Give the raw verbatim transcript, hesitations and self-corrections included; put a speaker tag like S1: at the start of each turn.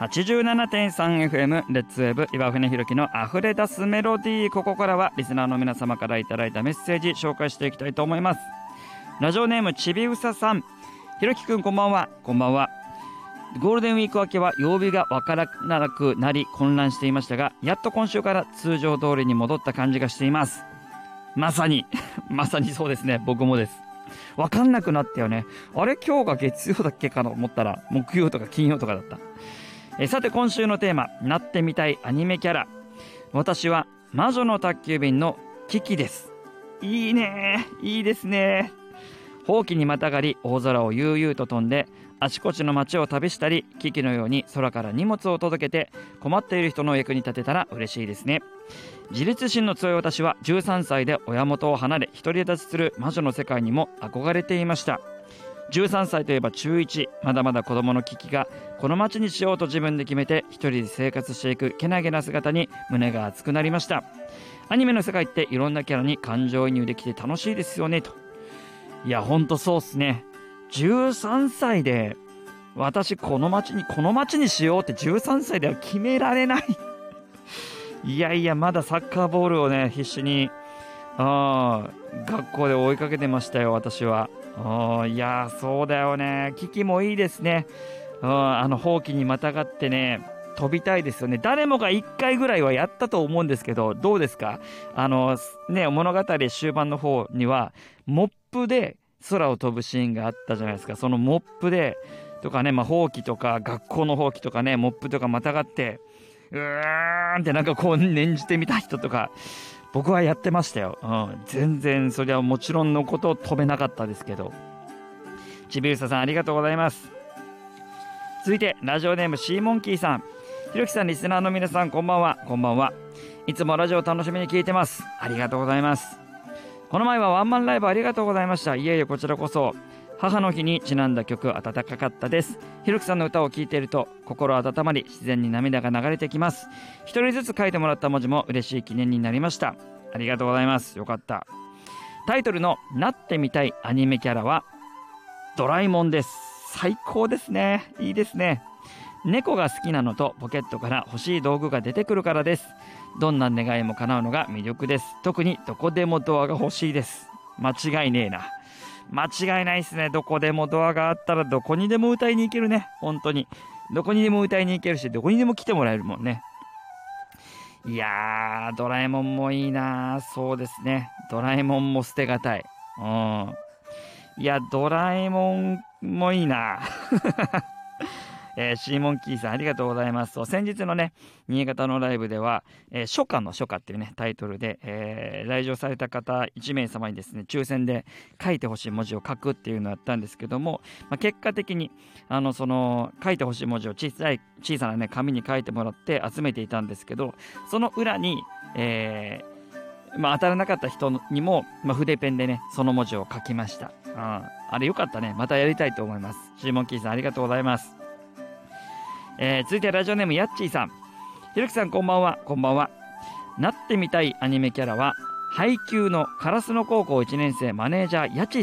S1: はちじゅうななてんさんエフエム レッツウェーブ岩船ひろきの溢れ出すメロディー。ここからはリスナーの皆様からいただいたメッセージ紹介していきたいと思います。ラジオネームちびうささん、ひろきくんこんばんは。こんばんは。ゴールデンウィーク明けは曜日がわからなくなり混乱していましたが、やっと今週から通常通りに戻った感じがしています。まさにまさにそうですね。僕もです。わかんなくなったよね。あれ今日が月曜だっけかと思ったら木曜とか金曜とかだった。えさて今週のテーマ、なってみたいアニメキャラ。私は魔女の宅急便のキキです。いいね、いいですね。ほうきにまたがり大空を悠々と飛んであちこちの街を旅したり、キキのように空から荷物を届けて困っている人の役に立てたら嬉しいですね。自立心の強い私はじゅうさんさいで親元を離れ独り立ちする魔女の世界にも憧れていました。じゅうさんさいといえば中いち、まだまだ子供のキキがこの街にしようと自分で決めて一人で生活していくけなげな姿に胸が熱くなりました。アニメの世界っていろんなキャラに感情移入できて楽しいですよねと。いやほんとそうっすね。じゅうさんさいで私この街にこの街にしようってじゅうさんさいでは決められないいやいやまだサッカーボールをね必死にあ学校で追いかけてましたよ私は。あいやそうだよね。キキもいいですね。ああのほうきにまたがってね飛びたいですよね。誰もがいっかいぐらいはやったと思うんですけど、どうですか。あのね物語終盤の方にはモップで空を飛ぶシーンがあったじゃないですか。そのモップでとかね、まあ、ほうきとか学校のほうきとかねモップとかまたがってうーんってなんかこう念じてみた人とか僕はやってましたよ、うん、全然それはもちろんのこと飛べなかったですけど。ちびうささんありがとうございます。続いてラジオネームシーモンキーさん、ひろきさんリスナーの皆さんこんばんは。こんばんは。いつもラジオ楽しみに聞いてます。ありがとうございます。この前はワンマンライブありがとうございました。いえいえこちらこそ。母の日にちなんだ曲温かかったです。ひろきさんの歌を聴いていると心温まり自然に涙が流れてきます。一人ずつ書いてもらった文字も嬉しい記念になりました。ありがとうございます。よかった。タイトルのなってみたいアニメキャラはドラえもんです。最高ですね。いいですね。猫が好きなのとポケットから欲しい道具が出てくるからです。どんな願いも叶うのが魅力です。特にどこでもドアが欲しいです。間違いねえな。間違いないですね。どこでもドアがあったらどこにでも歌いに行けるね。本当にどこにでも歌いに行けるし、どこにでも来てもらえるもんね。いやードラえもんもいいな。そうですね、ドラえもんも捨てがたい。うん、いやドラえもんもいいなえー、シーモンキーさんありがとうございます。先日のね新潟のライブでは、えー、初夏の初夏っていうねタイトルで、えー、来場された方いちめいさまにですね抽選で書いてほしい文字を書くっていうのをやったんですけども、まあ、結果的にあのその書いてほしい文字を小さい小さなね紙に書いてもらって集めていたんですけど、その裏に、えーまあ、当たらなかった人にも、まあ、筆ペンでねその文字を書きました。うん、あれよかったね。またやりたいと思います。シーモンキーさんありがとうございます。えー、続いてラジオネームやっちーさん、ひろきさんこんばんは。こんばんは。なってみたいアニメキャラは配給の烏野高校いちねん生マネージャーやち